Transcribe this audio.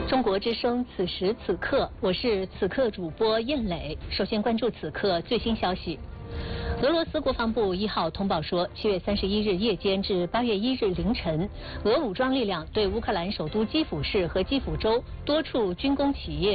中国之声此时此刻，我是此刻主播燕磊。首先关注此刻最新消息。俄罗斯国防部1号通报说，7月31日夜间至8月1日凌晨，俄武装力量对乌克兰首都基辅市和基辅州多处军工企业